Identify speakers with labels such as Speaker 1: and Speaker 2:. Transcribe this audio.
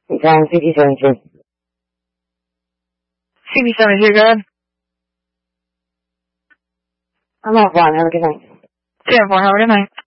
Speaker 1: Down CB72.
Speaker 2: CB72, go ahead.
Speaker 1: I'm off one. Have a good night.
Speaker 2: 10-4, have a good night.